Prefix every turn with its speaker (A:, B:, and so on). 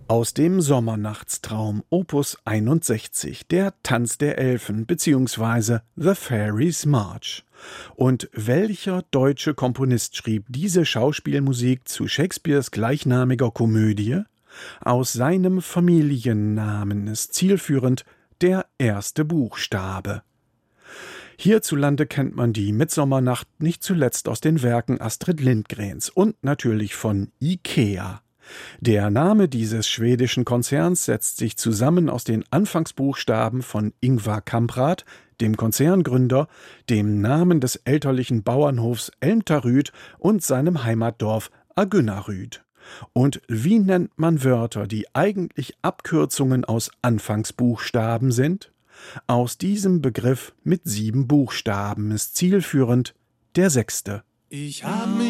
A: Aus dem Sommernachtstraum Opus 61, der Tanz der Elfen bzw. The Fairies March. Und welcher deutsche Komponist schrieb diese Schauspielmusik zu Shakespeares gleichnamiger Komödie? Aus seinem Familiennamen ist zielführend der erste Buchstabe. Hierzulande kennt man die Mitsommernacht nicht zuletzt aus den Werken Astrid Lindgrens und natürlich von IKEA. Der Name dieses schwedischen Konzerns setzt sich zusammen aus den Anfangsbuchstaben von Ingvar Kamprad, dem Konzerngründer, dem Namen des elterlichen Bauernhofs Elmtaryd und seinem Heimatdorf Agunnaryd. Und wie nennt man Wörter, die eigentlich Abkürzungen aus Anfangsbuchstaben sind? Aus diesem Begriff mit 7 Buchstaben ist zielführend der 6.